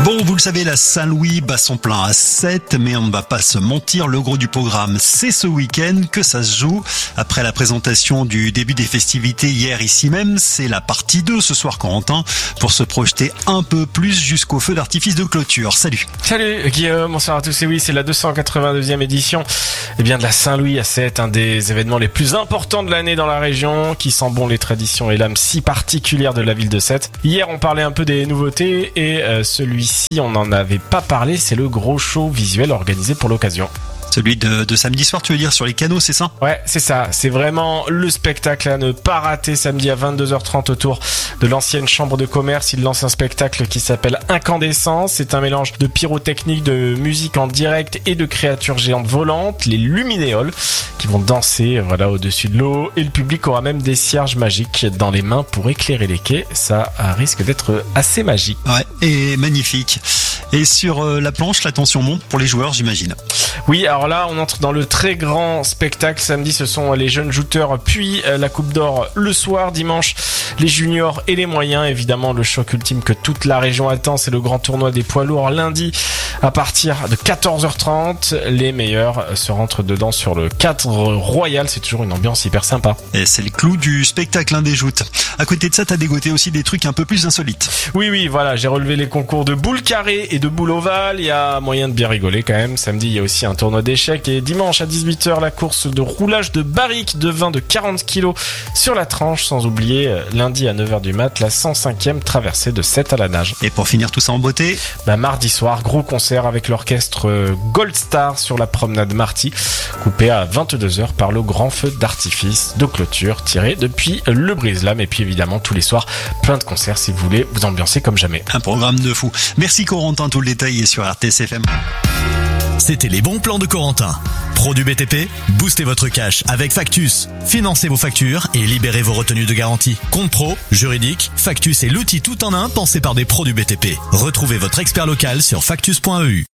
Bon, vous le savez, la Saint-Louis bat son plein à 7, mais on ne va pas se mentir, le gros du programme, c'est ce week-end que ça se joue. Après la présentation du début des festivités hier ici même, c'est la partie 2 ce soir, Corentin, pour se projeter un peu plus jusqu'au feu d'artifice de clôture. Salut. Salut Guillaume, bonsoir à tous. Et oui, c'est la 282e édition de la Saint-Louis à 7, un des événements les plus importants de l'année dans la région, qui sent bon les traditions et l'âme si particulière de la ville de Sète. Hier, on parlait un peu des nouveautés et celui-ci, on n'en avait pas parlé, c'est le gros show visuel organisé pour l'occasion. Celui de samedi soir, tu veux dire, sur les canaux, c'est ça? Ouais, c'est ça. C'est vraiment le spectacle à ne pas rater samedi à 22h30 autour de l'ancienne chambre de commerce. Il lance un spectacle qui s'appelle Incandescence. C'est un mélange de pyrotechnique, de musique en direct et de créatures géantes volantes, les luminéoles, qui vont danser au-dessus de l'eau. Et le public aura même des cierges magiques dans les mains pour éclairer les quais. Ça risque d'être assez magique. Ouais, et magnifique. Et sur la planche, la tension monte pour les joueurs, j'imagine. Oui, alors là, on entre dans le très grand spectacle. Samedi, ce sont les jeunes jouteurs, puis la Coupe d'Or le soir. Dimanche, les juniors et les moyens. Évidemment, le choc ultime que toute la région attend, c'est le grand tournoi des poids lourds. Lundi, à partir de 14h30, les meilleurs se rentrent dedans sur le cadre royal. C'est toujours une ambiance hyper sympa. Et c'est le clou du spectacle, des joutes. À côté de ça, t'as dégoté aussi des trucs un peu plus insolites. Oui, voilà, j'ai relevé les concours de boules carrées et de boules ovales. Il y a moyen de bien rigoler quand même. Samedi, il y a aussi un tournoi d'échecs et dimanche à 18h, la course de roulage de barriques de vin de 40 kg sur la tranche, sans oublier lundi à 9h du mat, la 105e traversée de Sète à la nage. Et pour finir tout ça en beauté, mardi soir, gros concert avec l'orchestre Gold Star sur la promenade Marty, coupé à 22h par le grand feu d'artifice de clôture tiré depuis le brise-lames. Et puis évidemment, tous les soirs, plein de concerts si vous voulez vous ambiancer comme jamais. Un programme de fou. Merci Corentin, tout le détail est sur RTSFM. C'était les bons plans de Corentin. Pro du BTP, boostez votre cash avec Factus. Financez vos factures et libérez vos retenues de garantie. Compte pro, juridique, Factus est l'outil tout en un pensé par des pros du BTP. Retrouvez votre expert local sur factus.eu.